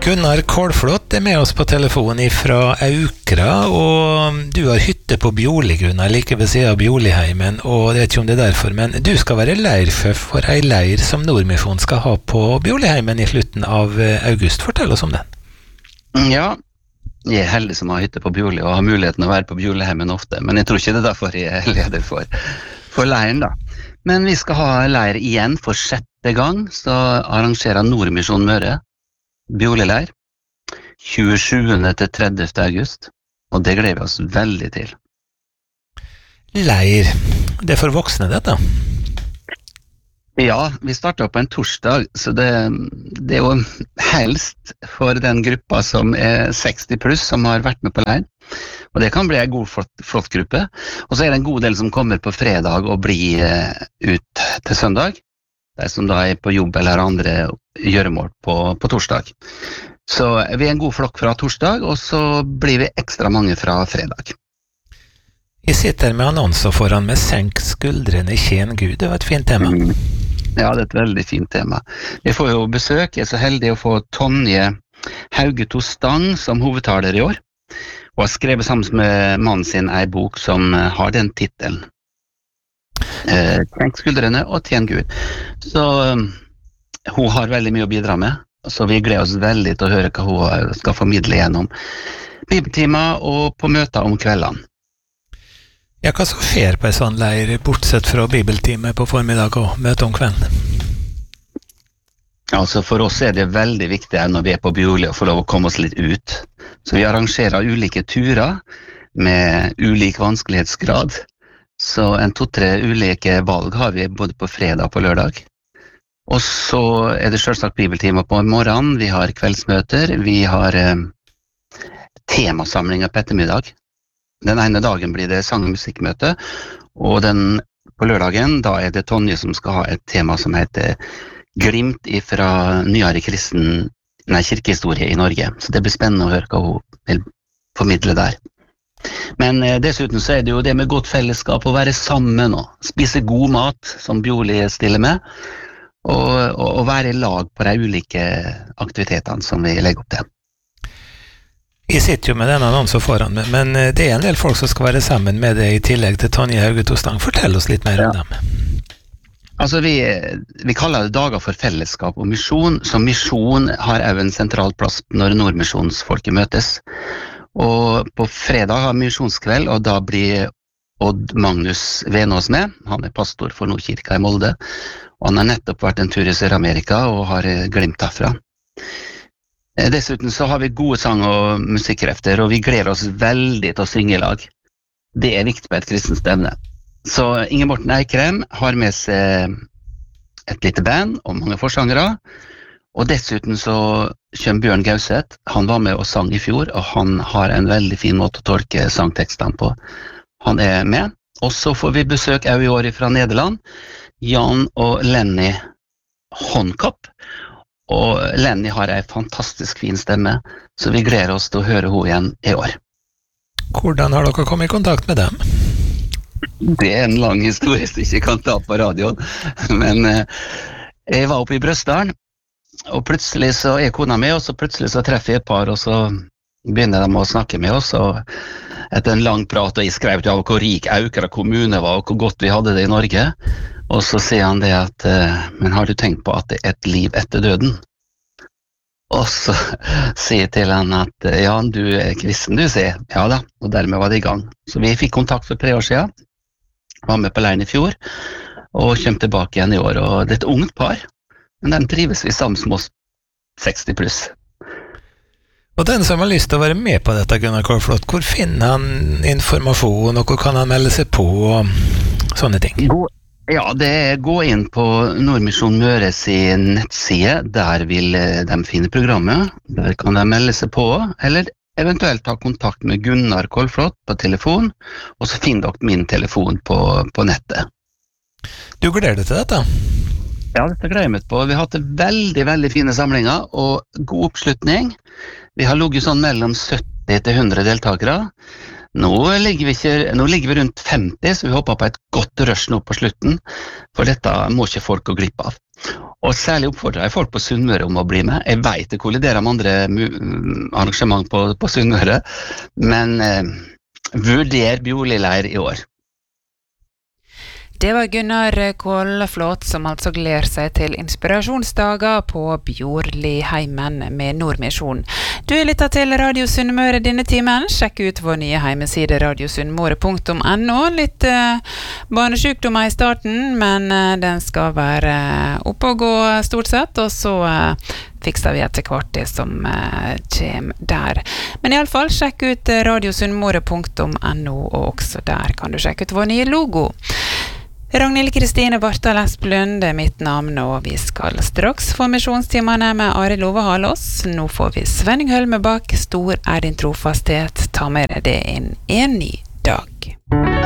Gunnar Kålflot med oss på telefon fra Aukra, og du har hytte på Bjorli, Gunnar, like ved siden av Bjorliheimen, og jeg vet ikke om det derfor, men du skal være leirsjef for ei leir som Nordmisjon skal ha på Bjorliheimen i slutten av august. Fortell oss om den. Ja, jeg heldig som har hytte på Bjorli og har muligheten å være på Bjorliheimen ofte, men jeg tror ikke det er derfor jeg er leder for leiren da. Men vi skal ha leir igjen for 6. gang, så arrangerer Nordmisjon Møre Bjorli-leir 27. til 30. august, og det gleder vi oss veldig til. Leir, det er for voksne dette? Ja, vi startet på en torsdag, så det er jo helst for den gruppa som er 60 pluss som har vært med på leir. Og det kan bli en god, flott gruppe. Og så er det en god del som kommer på fredag og blir ut til søndag. De som da er på jobb eller andre gjøremål på torsdag. Så vi er en god flokk fra torsdag, og så blir vi ekstra mange fra fredag. Jeg sitter med annonser foran med senk skuldrene, tjen Gud. Det var et fint tema. Ja, det er et veldig fint tema. Vi får jo besøk, jeg er så heldig å få Tonje Haugeto Stang som hovedtaler i år, og har skrevet sammen med mannen sin en bok som har den titelen. Senk skuldrene og tjen Gud. Så hun har veldig mye å bidra med, så vi gleder oss veldig til å høre hva hun skal formidle gjennom bibeltimer og på møter om kveldene. Ja, hva så skjer på en sånn leir, bortsett fra bibeltime på formiddag og møte om kvelden? Altså for oss er det veldig viktig når vi er på Bjorli å få lov å komme oss litt ut. Så vi arrangerer ulike turer med ulik vanskelighetsgrad. Så 2-3 ulike valg har vi både på fredag og på lørdag. Og så er det selvsagt bibeltimer på morgenen, vi har kveldsmøter, vi har temasamlinger på ettermiddag. Den ene dagen blir det sang- og musikkmøte, og på lørdagen da er det Tonje som skal ha et tema som heter Glimt fra nyere kirkehistorie i Norge. Så det blir spennende å høre hva hun vil formidle der. Men dessuten så er det jo det med godt fellesskap, å være sammen og spise god mat, som Bjorli stiller med, og være i lag på de ulike aktivitetene som vi legger opp til. Jeg sitter jo med denne annonsen foran meg, men det er en del folk som skal være sammen med det i tillegg til Tonje Haugeto Stang. Fortell oss litt mer om dem. Altså vi kaller det dager for fellesskap og misjon, så misjon har også en sentral plass når Nordmisjonsfolket møtes. Og på fredag har misjonskveld, og da blir Odd Magnus Venås med. Han er pastor for Nordkirka i Molde, og han har nettopp vært en tur i Sør-Amerika og har glimt derfra. Dessuten så har vi gode sang- og musikkrefter, og vi gleder oss veldig til å synge i lag. Det er viktig på et kristent stevne. Så Inge Morten Eikrem har med seg et lite band og mange forsangere, og dessuten så kommer Bjørn Gauseth. Han var med og sang i fjor, og han har en veldig fin måte å tolke sangtekstene på. Han er med. Og så får vi besøk også i år fra Nederland, Jan og Lenny Håndkopp. Og Lenny har en fantastisk fin stemme, så vi gleder oss til å høre henne igjen i år. Hvordan har dere kommet i kontakt med dem? Det er en lang historie som jeg ikke kan ta på radioen, men jeg var oppe i Brøstdalen, og plutselig så er kona med, og så plutselig så treffer jeg et par, og så begynner de å snakke med oss, og etter en lang prat, og jeg skrev til hvor rik Aukra kommune var, og hvor godt vi hadde det i Norge. Og så sier han det at, men har du tenkt på at det er et liv etter døden? Og så sier jeg til han at, ja, du er kristen, du sier. Ja da, og dermed var det i gang. Så vi fikk kontakt for 3 år siden, var med på leiren i fjor, og kom tilbake igjen i år. Og det er et ungt par, men de trives vi sammen med oss 60 pluss. Og den som har lyst til å være med på dette, Gunnar Kålflot, hvor finner han informasjon, og hvor kan han melde seg på, og sånne ting? Ja, det er gå inn på Nordmisjon Møre sin nettside, der vil de finne programmet, der kan de melde seg på, eller eventuelt ta kontakt med Gunnar Kålflot på telefon, og så finner dere min telefon på nettet. Du gleder deg til dette? Ja, dette gleder jeg meg på. Vi har hatt veldig, veldig fine samlinger, og god oppslutning. Vi har ligget sånn mellom 70 til 100 deltakere. Nå ligger vi rundt 50, så vi håper på et godt rush nå på slutten, for dette må ikke folk gå glipp av. Og særlig oppfordrer jeg folk på Sunnmøre om å bli med. Jeg vet det kolliderer med andre arrangement på Sunnmøre, men vurder Bjorli-leir i år. Det var Gunnar Kålflåt som altså gleder seg til inspirasjonsdager på Bjorliheimen med Nordmisjon. Du lytter til Radio Sunnmøre denne timen. Sjekk ut vår nye heimeside radiosunnmøre.no. Litt barnesykdommer i starten, men den skal være oppe og gå stort sett, og så fikser vi etter hvert det som kommer der. Men i alle fall, sjekk ut radiosunnmøre.no, og også der kan du sjekke ut vår nye logo. Ragnhild Kristine Bartal Esplund er mitt navn, og vi skal straks få misjonstimene med Arild Ove Halås. Nå får vi Svenning Hølme bak. Stor er din trofasthet, ta med deg det inn en ny dag.